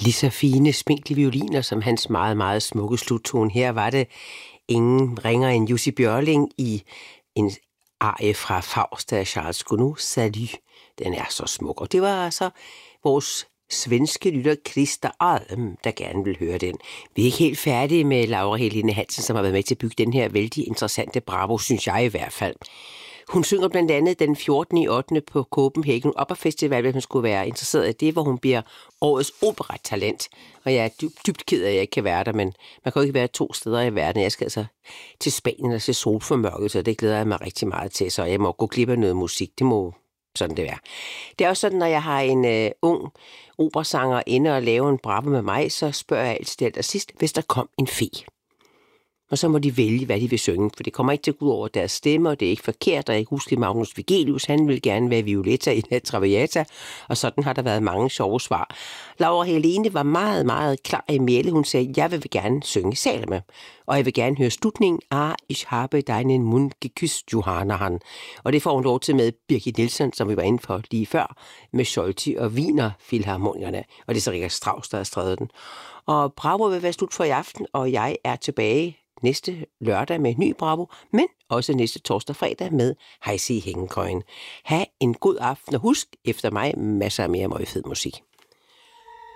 Lige så fine, spinkle violiner som hans meget, meget smukke sluttone. Her var det ingen ringer end Jussi Björling i en arie fra Faust af Charles Gounod, Salut. Den er så smuk, og det var altså vores svenske lytter Christer Alm, der gerne vil høre den. Vi er ikke helt færdige med Laura Helene Hansen, som har været med til at bygge den her vældig interessante Bravo, synes jeg i hvert fald. Hun synger blandt andet den 14. i 8. på Copenhagen Opera Festival, hvis man skulle være interesseret i det, hvor hun bliver årets operatalent. Og jeg er dybt ked af, at jeg ikke kan være der, men man kan jo ikke være 2 steder i verden. Jeg skal altså til Spanien og se Solformørkelse, og det glæder jeg mig rigtig meget til, så jeg må gå glip af noget musik. Det må sådan det være. Det er også sådan, når jeg har en ung operasanger inde og lave en Bravo med mig, så spørger jeg altid det sidst, hvis der kom en fe. Og så må de vælge, hvad de vil synge, for det kommer ikke til at gå ud over deres stemme, og det er ikke forkert, og jeg kan huske Magnus Vigelius, han vil gerne være Violetta i La Traviata, og sådan har der været mange sjove svar. Laura Helene var meget, meget klar i mælet. Hun sagde, jeg vil gerne synge Salome, og jeg vil gerne høre slutningen af Ich habe deinen Mund geküsst, Johanna. Og det får hun lov til med Birgit Nilsson, som vi var inde for lige før, med Scholti og Wiener Filharmonikerne, og det er så Richard Strauss, der har skrevet den. Og Bravo vil være slut for i aften, og jeg er tilbage næste lørdag med en ny Bravo, men også næste torsdag og fredag med Heisi Hængekøjen. Ha' en god aften, og husk efter mig masser af mere møgfed musik.